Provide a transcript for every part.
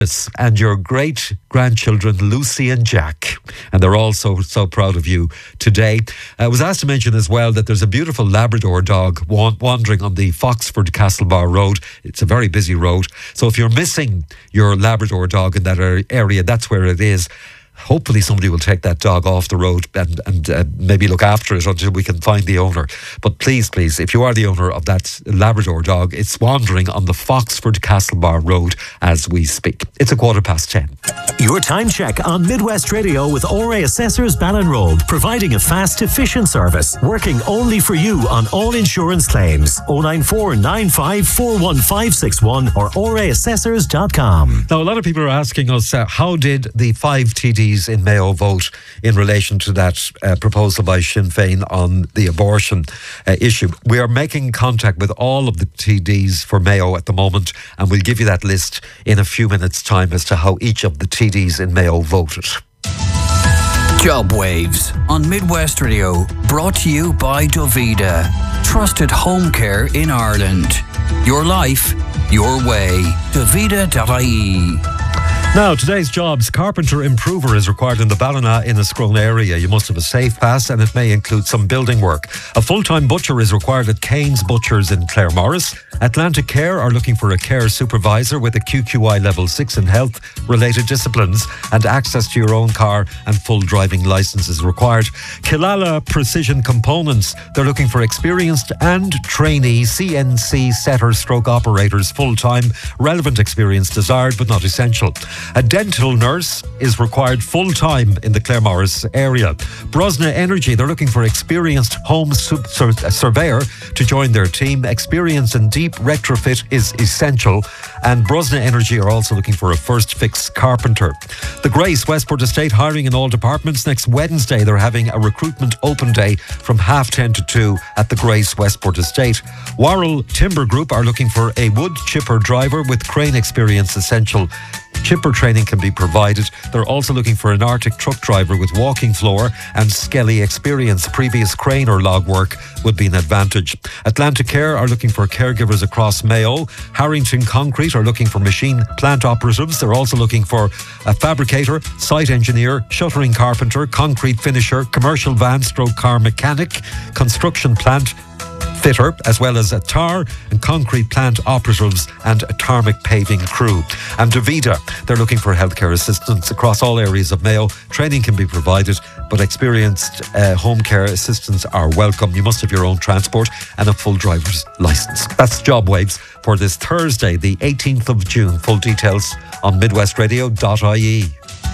and your great-grandchildren Lucy and Jack, and they're all so proud of you today. I was asked to mention as well that there's a beautiful Labrador dog wandering on the Foxford Castlebar Road. It's a very busy road, so if you're missing your Labrador dog in that area, that's where it is. Hopefully somebody will take that dog off the road and maybe look after it until we can find the owner. But please, if you are the owner of that Labrador dog, it's wandering on the Foxford Castlebar Road as we speak. It's 10:15. Your time check on Midwest Radio with ORA Assessors Ballinrobe, providing a fast, efficient service, working only for you on all insurance claims. 094 95 41561 or oraassessors.com. Now, a lot of people are asking us, how did the 5 TDs in Mayo vote in relation to that proposal by Sinn Féin on the abortion issue? We are making contact with all of the TDs for Mayo at the moment, and we'll give you that list in a few minutes' time as to how each of the TDs in Mayo voted. Job Waves on Midwest Radio, brought to you by Dovida, trusted home care in Ireland. Your life, your way. Dovida.ie. Now, today's jobs. Carpenter improver is required in the Ballina Inniscrone area. You must have a safe pass, and it may include some building work. A full-time butcher is required at Kane's Butchers in Claremorris. Atlantic Care are looking for a care supervisor with a QQI level 6 in health-related disciplines, and access to your own car and full driving licence is required. Killala Precision Components, they're looking for experienced and trainee CNC setter/operators full-time. Relevant experience desired but not essential. A dental nurse is required full-time in the Claremorris area. Brosna Energy, they're looking for experienced home surveyor to join their team. Experience in deep retrofit is essential. And Brosna Energy are also looking for a first fix carpenter. The Grace Westport Estate hiring in all departments. Next Wednesday, they're having a recruitment open day from 10:30 to 2 at the Grace Westport Estate. Warrell Timber Group are looking for a wood chipper driver with crane experience essential. Chipper training can be provided. They're also looking for an Arctic truck driver with walking floor and Skelly experience. Previous crane or log work would be an advantage. Atlantic Care are looking for caregivers across Mayo. Harrington Concrete are looking for machine plant operatives. They're also looking for a fabricator, site engineer, shuttering carpenter, concrete finisher, commercial van/car mechanic, construction plant fitter, as well as a tar and concrete plant operatives and a tarmac paving crew. And Dovida, they're looking for healthcare assistants across all areas of Mayo. Training can be provided, but experienced home care assistants are welcome. You must have your own transport and a full driver's licence. That's Job Waves for this Thursday, the 18th of June. Full details on midwestradio.ie.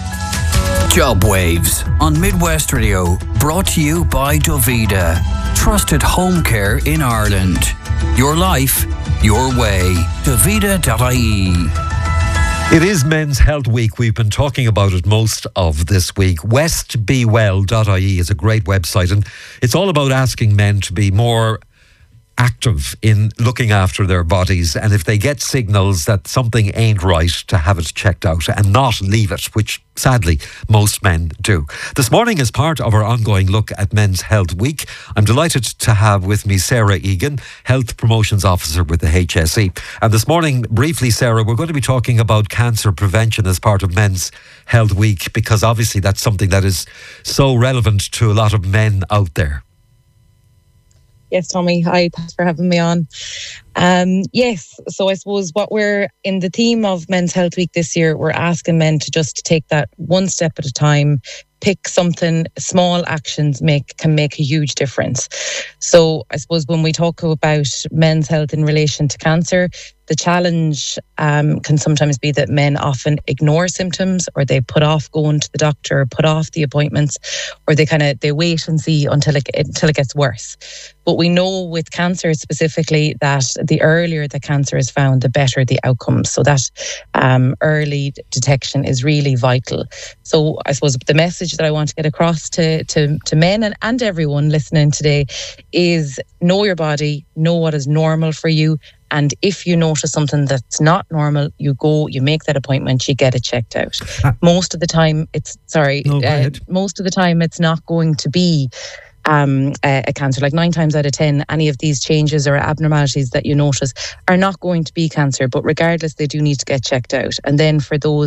Job Waves on Midwest Radio, brought to you by Dovida, trusted home care in Ireland. Your life, your way. Dovida.ie. It is Men's Health Week. We've been talking about it most of this week. westbewell.ie is a great website, and it's all about asking men to be more active in looking after their bodies, and if they get signals that something ain't right, to have it checked out and not leave it, which sadly most men do. This morning, as part of our ongoing look at Men's Health Week, I'm delighted to have with me Sarah Egan, Health Promotions Officer with the HSE. And this morning, briefly, Sarah, we're going to be talking about cancer prevention as part of Men's Health Week, because obviously that's something that is so relevant to a lot of men out there. Yes, Tommy. Hi, thanks for having me on. Yes, so I suppose what we're in the theme of Men's Health Week this year, we're asking men to just take that one step at a time, pick something. Small actions can make a huge difference. So I suppose when we talk about men's health in relation to cancer, the challenge can sometimes be that men often ignore symptoms, or they put off going to the doctor, put off the appointments, or they wait and see until it gets worse. But we know with cancer specifically that the earlier the cancer is found, the better the outcomes. So that early detection is really vital. So I suppose the message that I want to get across to men and everyone listening today is know your body, know what is normal for you. And if you notice something that's not normal, you go, you make that appointment, you get it checked out. Most of the time, it's not going to be a cancer. Like 9 times out of 10, any of these changes or abnormalities that you notice are not going to be cancer, but regardless, they do need to get checked out. And then for those